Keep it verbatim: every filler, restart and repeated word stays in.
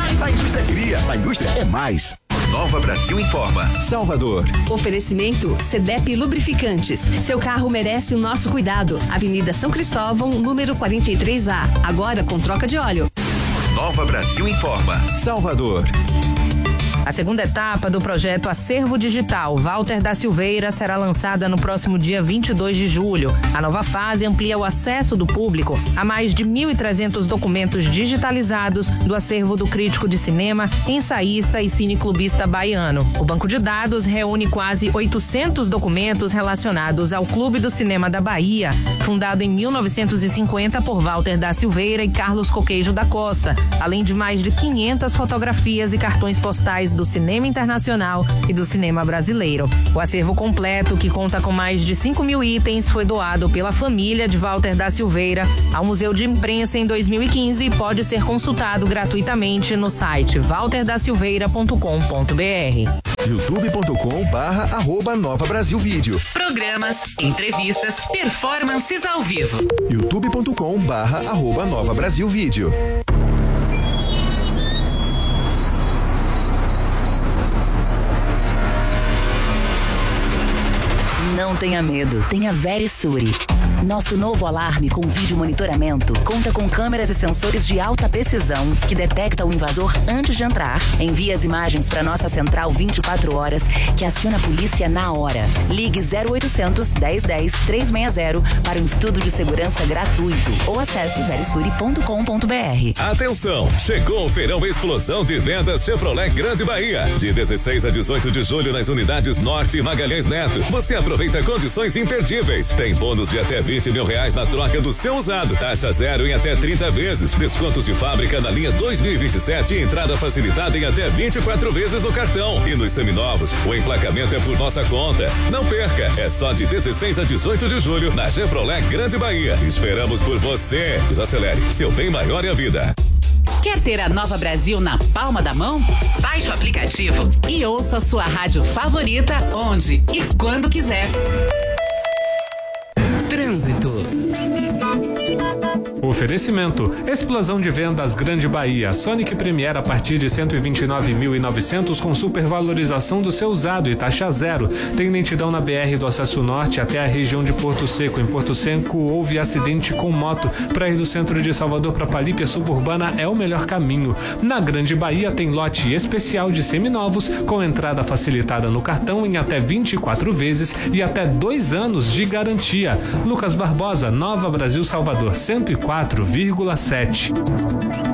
A indústria cria, a indústria é mais. Nova Brasil Informa. Salvador. Oferecimento Cedep Lubrificantes. Seu carro merece o nosso cuidado. Avenida São Cristóvão, número quarenta e três A. Agora com troca de óleo. Nova Brasil Informa. Salvador. A segunda etapa do projeto Acervo Digital Walter da Silveira será lançada no próximo dia vinte e dois de julho. A nova fase amplia o acesso do público a mais de mil e trezentos documentos digitalizados do acervo do crítico de cinema, ensaísta e cineclubista baiano. O banco de dados reúne quase oitocentos documentos relacionados ao Clube do Cinema da Bahia, fundado em mil novecentos e cinquenta por Walter da Silveira e Carlos Coqueijo da Costa, além de mais de quinhentas fotografias e cartões postais do cinema internacional e do cinema brasileiro. O acervo completo, que conta com mais de cinco mil itens, foi doado pela família de Walter da Silveira ao Museu de Imprensa em dois mil e quinze e pode ser consultado gratuitamente no site walter da silveira ponto com ponto br. youtube ponto com barra arroba Nova Brasil Vídeo. Programas, entrevistas, performances ao vivo. youtube ponto com barra arroba Nova Brasil Vídeo. Não tenha medo, tenha Verisure. Nosso novo alarme com vídeo monitoramento conta com câmeras e sensores de alta precisão que detecta o invasor antes de entrar, envia as imagens para nossa central vinte e quatro horas, que aciona a polícia na hora. Ligue zero oitocentos, dez dez, trezentos e sessenta para um estudo de segurança gratuito ou acesse verisure ponto com ponto br. Atenção, chegou o Feirão Explosão de Vendas Chevrolet Grande Bahia. De dezesseis a dezoito de julho nas unidades Norte e Magalhães Neto. Você aproveita condições imperdíveis. Tem bônus de até vinte mil reais na troca do seu usado. Taxa zero em até trinta vezes. Descontos de fábrica na linha dois mil e vinte e sete e entrada facilitada em até vinte e quatro vezes no cartão. E nos seminovos, o emplacamento é por nossa conta. Não perca, é só de dezesseis a dezoito de julho na Chevrolet Grande Bahia. Esperamos por você. Desacelere, seu bem maior é a vida. Quer ter a Nova Brasil na palma da mão? Baixe o aplicativo e ouça a sua rádio favorita onde e quando quiser. Trânsito. Oferecimento: Explosão de Vendas Grande Bahia. Sonic Premier a partir de cento e vinte e nove mil e novecentos com supervalorização do seu usado e taxa zero. Tem lentidão na B R do Acesso Norte até a região de Porto Seco. Em Porto Seco houve acidente com moto. Para ir do centro de Salvador para Palípia Suburbana é o melhor caminho. Na Grande Bahia tem lote especial de seminovos com entrada facilitada no cartão em até vinte e quatro vezes e até dois anos de garantia. Lucas Barbosa, Nova Brasil Salvador, cento e quatro vírgula sete.